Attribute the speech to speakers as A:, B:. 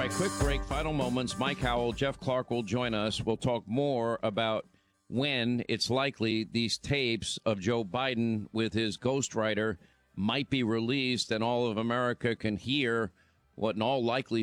A: right, quick break, final moments. Mike Howell, Jeff Clark will join us. We'll talk more about when it's likely these tapes of Joe Biden with his ghostwriter might be released and all of America can hear what in all likelihood